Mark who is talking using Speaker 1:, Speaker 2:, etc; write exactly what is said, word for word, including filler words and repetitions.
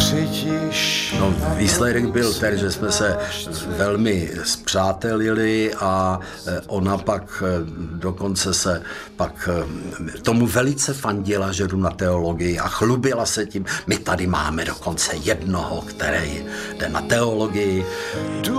Speaker 1: cítíš.
Speaker 2: No, výsledek byl ten, že jsme se velmi spřátelili a ona pak dokonce se pak tomu velice fandila, že jdu na teologii a chlubila se tím. My tady máme dokonce jednoho, který jde na teologii.